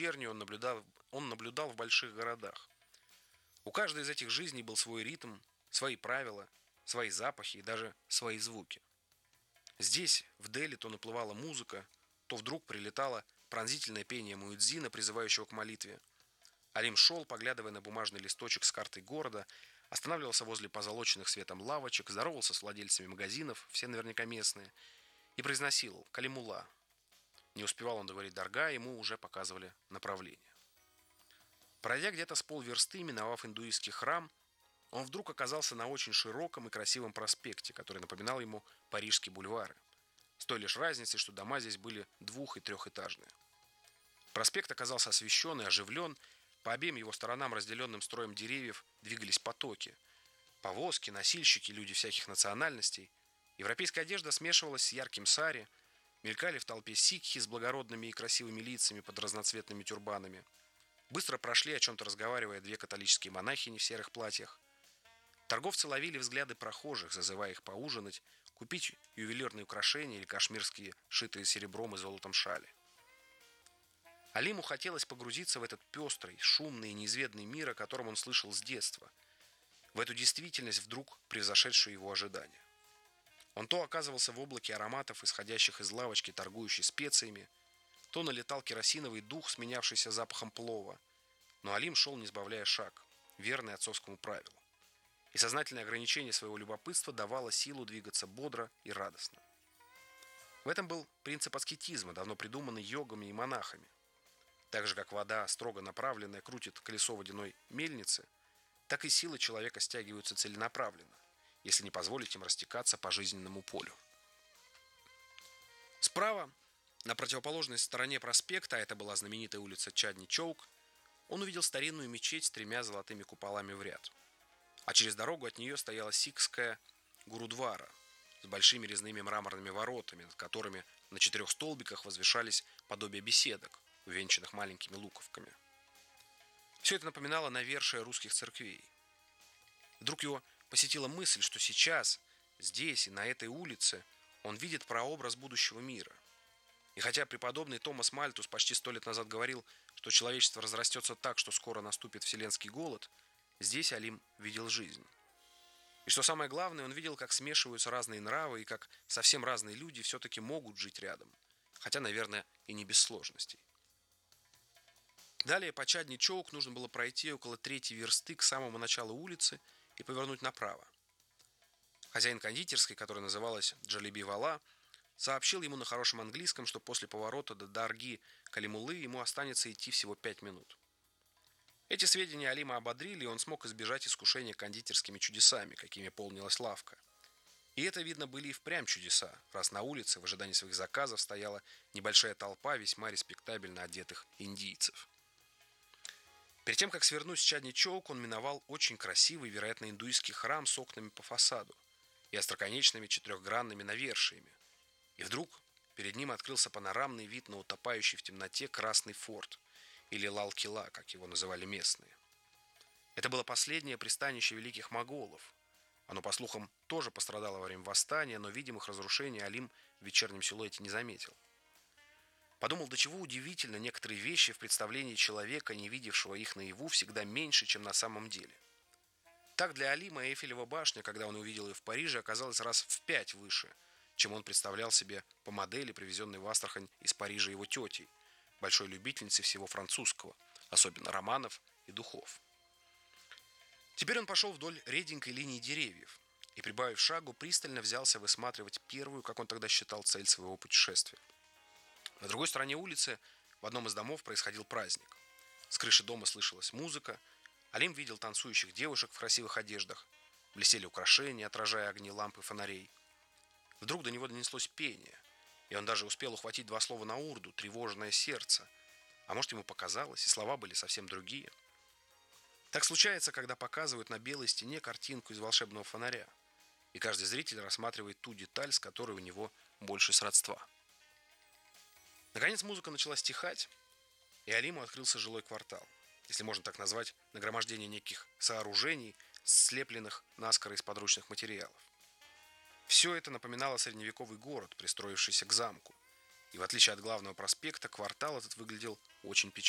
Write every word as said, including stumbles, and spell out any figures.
вечернюю он наблюдал, он наблюдал в больших городах. У каждой из этих жизней был свой ритм, свои правила, свои запахи и даже свои звуки. Здесь, в Дели, то наплывала музыка, то вдруг прилетало пронзительное пение муэдзина, призывающего к молитве. Алим шел, поглядывая на бумажный листочек с картой города, останавливался возле позолоченных светом лавочек, здоровался с владельцами магазинов, все наверняка местные, и произносил «Калимула». Не успевал он договорить «Дарга», ему уже показывали направление. Пройдя где-то с полверсты, миновав индуистский храм, он вдруг оказался на очень широком и красивом проспекте, который напоминал ему парижские бульвары, с той лишь разницей, что дома здесь были двух- и трехэтажные. Проспект оказался освещен и оживлен, по обеим его сторонам, разделенным строем деревьев, двигались потоки. Повозки, носильщики, люди всяких национальностей. Европейская одежда смешивалась с ярким сари, мелькали в толпе сикхи с благородными и красивыми лицами под разноцветными тюрбанами. Быстро прошли, о чем-то разговаривая, две католические монахини в серых платьях. Торговцы ловили взгляды прохожих, зазывая их поужинать, купить ювелирные украшения или кашмирские, шитые серебром и золотом шали. Алиму хотелось погрузиться в этот пестрый, шумный и неизведанный мир, о котором он слышал с детства, в эту действительность, вдруг превзошедшую его ожидания. Он то оказывался в облаке ароматов, исходящих из лавочки, торгующей специями, то налетал керосиновый дух, сменявшийся запахом плова, но Алим шел, не сбавляя шаг, верный отцовскому правилу. И сознательное ограничение своего любопытства давало силу двигаться бодро и радостно. В этом был принцип аскетизма, давно придуманный йогами и монахами. Так же, как вода, строго направленная, крутит колесо водяной мельницы, так и силы человека стягиваются целенаправленно, если не позволить им растекаться по жизненному полю. Справа, на противоположной стороне проспекта, а это была знаменитая улица Чадни-Чоук, он увидел старинную мечеть с тремя золотыми куполами в ряд. А через дорогу от нее стояла сикхская Гурудвара с большими резными мраморными воротами, над которыми на четырех столбиках возвышались подобия беседок, увенчанных маленькими луковками. Все это напоминало навершие русских церквей. Вдруг его посетила мысль, что сейчас, здесь и на этой улице, он видит прообраз будущего мира. И хотя преподобный Томас Мальтус почти сто лет назад говорил, что человечество разрастется так, что скоро наступит вселенский голод, здесь Алим видел жизнь. И что самое главное, он видел, как смешиваются разные нравы и как совсем разные люди все-таки могут жить рядом. Хотя, наверное, и не без сложностей. Далее по Чадни-Чоук нужно было пройти около третьей версты к самому началу улицы и повернуть направо. Хозяин кондитерской, которая называлась Джалеби Вала, сообщил ему на хорошем английском, что после поворота до Дарги Калимулы ему останется идти всего пять минут. Эти сведения Алима ободрили, и он смог избежать искушения кондитерскими чудесами, какими полнилась лавка. И это, видно, были и впрямь чудеса, раз на улице в ожидании своих заказов стояла небольшая толпа весьма респектабельно одетых индийцев. Перед тем, как свернуть с Чадни-Чоук, он миновал очень красивый, вероятно, индуистский храм с окнами по фасаду и остроконечными четырехгранными навершиями. И вдруг перед ним открылся панорамный вид на утопающий в темноте Красный форт, или Лал-Кила, как его называли местные. Это было последнее пристанище великих моголов. Оно, по слухам, тоже пострадало во время восстания, но видимых разрушений Алим в вечернем силуэте не заметил. Подумал, до чего удивительно некоторые вещи в представлении человека, не видевшего их наяву, всегда меньше, чем на самом деле. Так для Алима Эйфелева башня, когда он увидел ее в Париже, оказалась раз в пять выше, чем он представлял себе по модели, привезенной в Астрахань из Парижа его тетей, большой любительницей всего французского, особенно романов и духов. Теперь он пошел вдоль реденькой линии деревьев и, прибавив шагу, пристально взялся высматривать первую, как он тогда считал, цель своего путешествия. На другой стороне улицы в одном из домов происходил праздник. С крыши дома слышалась музыка. Алим видел танцующих девушек в красивых одеждах. Блестели украшения, отражая огни ламп и фонарей. Вдруг до него донеслось пение, и он даже успел ухватить два слова на урду «тревожное сердце». А может, ему показалось, и слова были совсем другие. Так случается, когда показывают на белой стене картинку из волшебного фонаря, и каждый зритель рассматривает ту деталь, с которой у него больше сродства. Наконец музыка начала стихать, и Алиму открылся жилой квартал, если можно так назвать нагромождение неких сооружений, слепленных наскоро из подручных материалов. Все это напоминало средневековый город, пристроившийся к замку, и в отличие от главного проспекта, квартал этот выглядел очень печально.